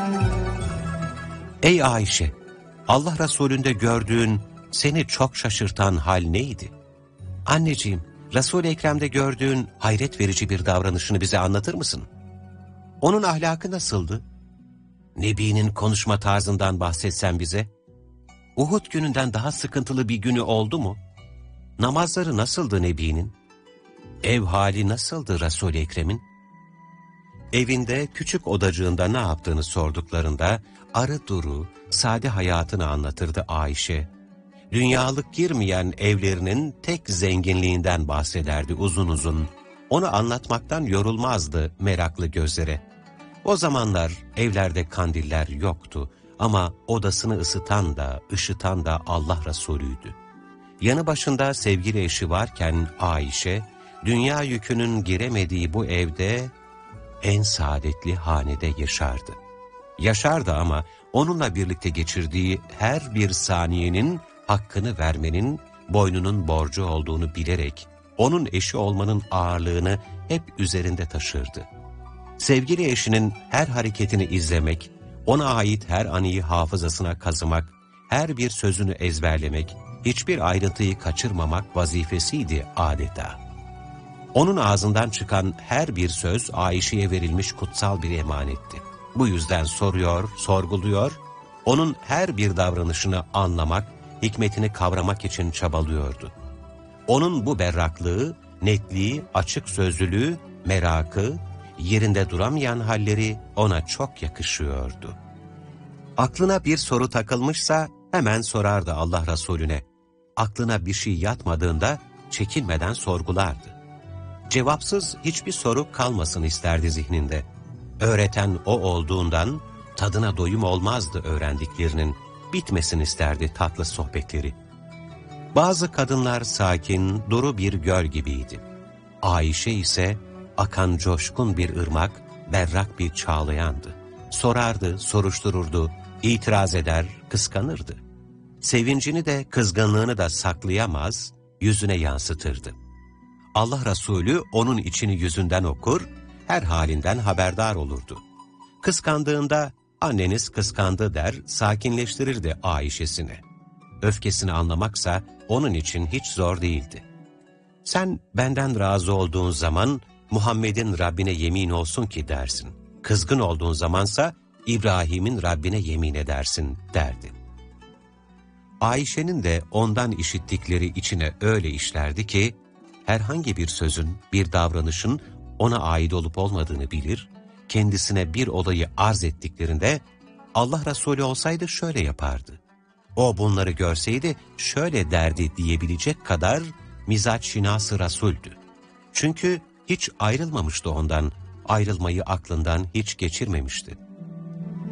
Ey Ayşe! Allah Resulü'nde gördüğün, seni çok şaşırtan hal neydi? Anneciğim, Resul-i Ekrem'de gördüğün hayret verici bir davranışını bize anlatır mısın? Onun ahlakı nasıldı? Nebi'nin konuşma tarzından bahsetsen bize. Uhud gününden daha sıkıntılı bir günü oldu mu? Namazları nasıldı Nebi'nin? Ev hali nasıldı Resul-i Ekrem'in? Evinde küçük odacığında ne yaptığını sorduklarında arı duru, sade hayatını anlatırdı Ayşe. Dünyalık girmeyen evlerinin tek zenginliğinden bahsederdi uzun uzun. Onu anlatmaktan yorulmazdı meraklı gözlere. O zamanlar evlerde kandiller yoktu ama odasını ısıtan da, ışıtan da Allah Resulü'ydü. Yanı başında sevgili eşi varken Ayşe, dünya yükünün giremediği bu evde en saadetli hanede yaşardı. Yaşardı ama onunla birlikte geçirdiği her bir saniyenin hakkını vermenin boynunun borcu olduğunu bilerek onun eşi olmanın ağırlığını hep üzerinde taşırdı. Sevgili eşinin her hareketini izlemek, ona ait her anıyı hafızasına kazımak, her bir sözünü ezberlemek, hiçbir ayrıntıyı kaçırmamak vazifesiydi adeta. Onun ağzından çıkan her bir söz Ayşe'ye verilmiş kutsal bir emanetti. Bu yüzden soruyor, sorguluyor, onun her bir davranışını anlamak, hikmetini kavramak için çabalıyordu. Onun bu berraklığı, netliği, açık sözlülüğü, merakı, yerinde duramayan halleri ona çok yakışıyordu. Aklına bir soru takılmışsa hemen sorardı Allah Resulüne. Aklına bir şey yatmadığında çekinmeden sorgulardı. Cevapsız hiçbir soru kalmasın isterdi zihninde. Öğreten o olduğundan tadına doyum olmazdı öğrendiklerinin, bitmesin isterdi tatlı sohbetleri. Bazı kadınlar sakin, duru bir göl gibiydi. Ayşe ise akan coşkun bir ırmak, berrak bir çağlayandı. Sorardı, soruştururdu, itiraz eder, kıskanırdı. Sevincini de kızgınlığını da saklayamaz, yüzüne yansıtırdı. Allah Resulü onun içini yüzünden okur, her halinden haberdar olurdu. Kıskandığında anneniz kıskandı der, sakinleştirirdi Ayşe'sini. Öfkesini anlamaksa onun için hiç zor değildi. Sen benden razı olduğun zaman Muhammed'in Rabbine yemin olsun ki dersin. Kızgın olduğun zamansa İbrahim'in Rabbine yemin edersin derdi. Ayşe'nin de ondan işittikleri içine öyle işlerdi ki, herhangi bir sözün, bir davranışın ona ait olup olmadığını bilir, kendisine bir olayı arz ettiklerinde, Allah Resulü olsaydı şöyle yapardı, o bunları görseydi şöyle derdi diyebilecek kadar mizaç-şinası Resul'dü. Çünkü hiç ayrılmamıştı ondan, ayrılmayı aklından hiç geçirmemişti.